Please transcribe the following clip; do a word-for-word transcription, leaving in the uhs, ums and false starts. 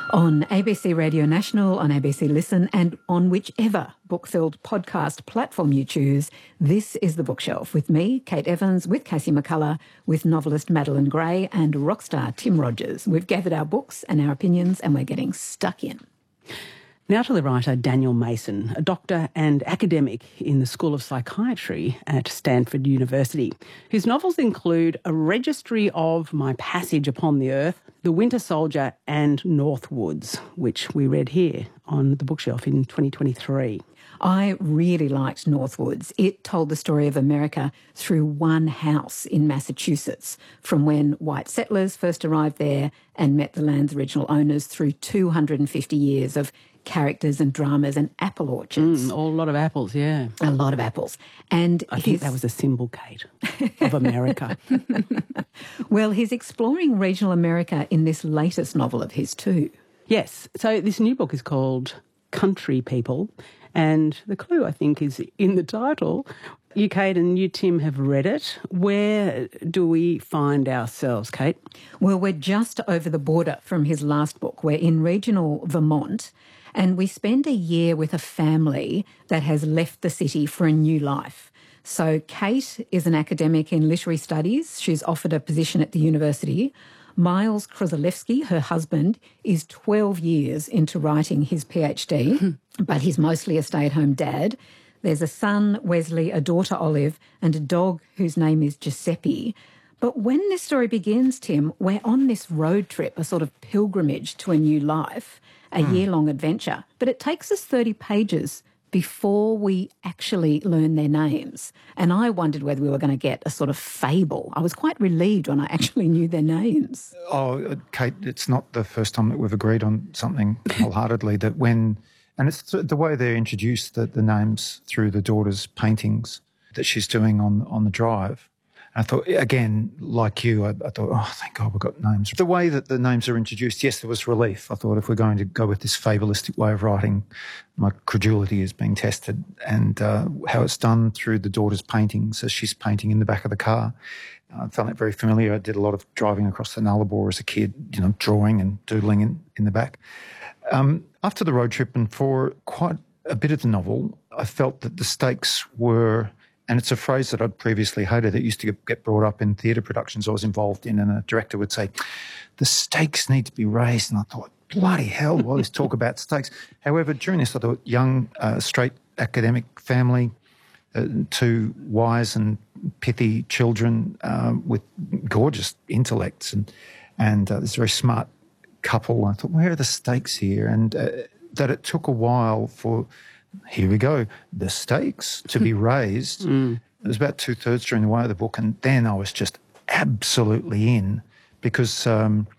On A B C Radio National, on A B C Listen, and on whichever book-filled podcast platform you choose, this is The Bookshelf with me, Kate Evans, with Casey McCullough, with novelist Madeline Gray and rock star Tim Rogers. We've gathered our books and our opinions and we're getting stuck in. Now to the writer Daniel Mason, a doctor and academic in the School of Psychiatry at Stanford University, whose novels include A Registry of My Passage Upon the Earth, The Winter Soldier and Northwoods, which we read here on The Bookshelf in twenty twenty-three. I really liked Northwoods. It told the story of America through one house in Massachusetts, from when white settlers first arrived there and met the land's original owners through two hundred fifty years of characters and dramas and apple orchards. Mm, a lot of apples, yeah. A lot of apples. And I think that was a symbol, Kate, of America. Well, he's exploring regional America in this latest novel of his too. Yes. So this new book is called Country People, and the clue, I think, is in the title. You, Kate, and you, Tim, have read it. Where do we find ourselves, Kate? Well, we're just over the border from his last book. We're in regional Vermont, and we spend a year with a family that has left the city for a new life. So Kate is an academic in literary studies. She's offered a position at the university. Miles Krozalewski, her husband, is twelve years into writing his PhD, but he's mostly a stay-at-home dad. There's a son, Wesley, a daughter, Olive, and a dog whose name is Giuseppe. But when this story begins, Tim, we're on this road trip, a sort of pilgrimage to a new life, a mm. year-long adventure. But it takes us thirty pages before we actually learn their names. And I wondered whether we were going to get a sort of fable. I was quite relieved when I actually knew their names. Oh, Kate, it's not the first time that we've agreed on something wholeheartedly, that when... And it's the way they're introduced, the, the names through the daughter's paintings that she's doing on, on the drive. And I thought, again, like you, I, I thought, oh, thank God we've got names. The way that the names are introduced, yes, there was relief. I thought if we're going to go with this fatalistic way of writing, my credulity is being tested, and uh, how it's done through the daughter's paintings as she's painting in the back of the car. I found that very familiar. I did a lot of driving across the Nullarbor as a kid, you know, drawing and doodling in, in the back. Um, after the road trip and for quite a bit of the novel, I felt that the stakes were... And it's a phrase that I'd previously hated that used to get brought up in theatre productions I was involved in, and a director would say, the stakes need to be raised. And I thought, bloody hell, what is talk about stakes? However, during this, I thought young, uh, straight academic family, uh, two wise and pithy children uh, with gorgeous intellects, and, and uh, this very smart couple. I thought, where are the stakes here? And uh, that it took a while for... Here we go, the stakes to be raised. Mm. It was about two-thirds during the way of the book, and then I was just absolutely in because um,